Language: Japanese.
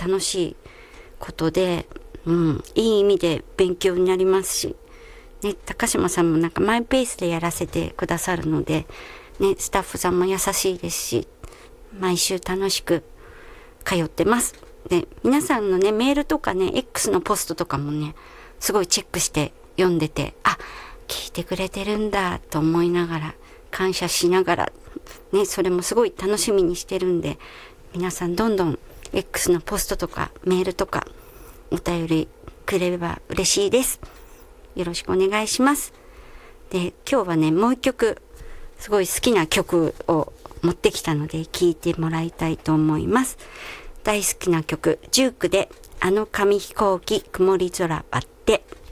楽しいことで、いい意味で勉強になりますし、ね、高島さんもなんかマイペースでやらせてくださるので、ね、スタッフさんも優しいですし、毎週楽しく通ってます。で、皆さんのね、メールとかね、X のポストとかもね、すごいチェックして読んでて、あ、聞いてくれてるんだと思いながら、感謝しながら、ね、それもすごい楽しみにしてるんで、皆さんどんどん X のポストとかメールとかお便りくれれば嬉しいです。よろしくお願いします。で、今日はね、もう一曲、すごい好きな曲を持ってきたので聴いてもらいたいと思います。大好きな曲、ジュークであの紙飛行機曇り空ばって。